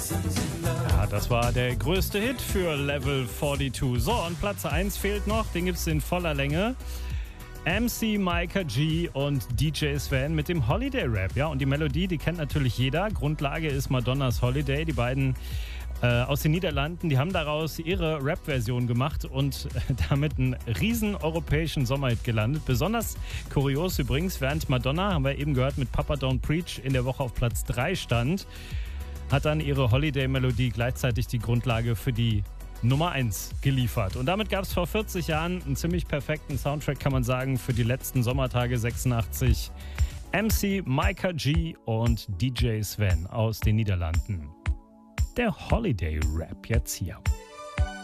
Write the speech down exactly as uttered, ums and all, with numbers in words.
Ja, das war der größte Hit für Level zweiundvierzig. So, und Platz eins fehlt noch, den gibt's in voller Länge. M C Micah G und D J Sven mit dem Holiday Rap. Ja, und die Melodie, die kennt natürlich jeder. Grundlage ist Madonnas Holiday. Die beiden äh, aus den Niederlanden, die haben daraus ihre Rap-Version gemacht und äh, damit einen riesen europäischen Sommerhit gelandet. Besonders kurios übrigens, während Madonna, haben wir eben gehört, mit Papa Don't Preach in der Woche auf Platz drei stand, hat dann ihre Holiday-Melodie gleichzeitig die Grundlage für die Nummer eins geliefert. Und damit gab es vor vierzig Jahren einen ziemlich perfekten Soundtrack, kann man sagen, für die letzten Sommertage sechsundachtzig. M C Micah G und D J Sven aus den Niederlanden. Der Holiday Rap jetzt hier.